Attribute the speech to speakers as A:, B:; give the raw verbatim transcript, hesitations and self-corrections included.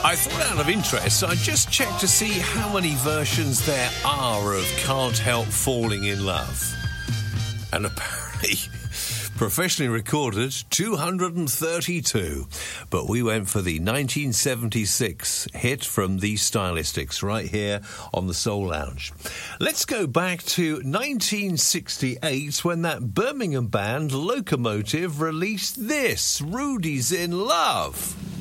A: I thought out of interest, I just checked to see how many versions there are of Can't Help Falling in Love. And apparently, professionally recorded, two hundred thirty-two. But we went for the nineteen seventy-six hit from the Stylistics right here on the Soul Lounge. Let's go back to nineteen sixty-eight when that Birmingham band Locomotive released this, Rudy's in Love.